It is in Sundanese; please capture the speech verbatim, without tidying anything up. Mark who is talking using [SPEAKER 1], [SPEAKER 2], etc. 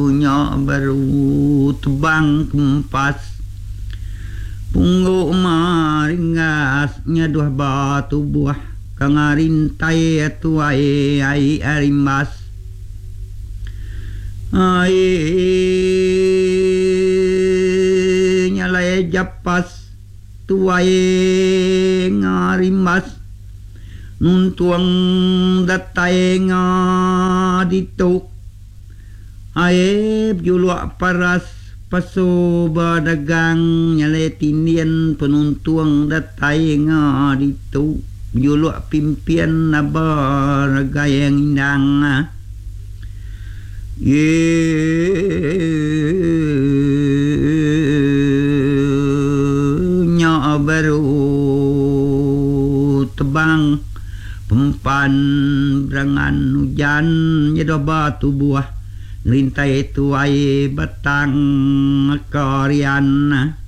[SPEAKER 1] punya baru tebang kempas punggu maringas nyaduh batu buah kangarintai tuai ai arimbas ai nyalai japas tuai ngarimbas nuntuang datai ngadituk aib juluk paras paso badagang nyale tinian penuntuang datai ngaditu juluk pimpian nabar gayang indang ye nya baru tebang pempan berangan hujan nyedo batu buah ngelintai tuai batang korian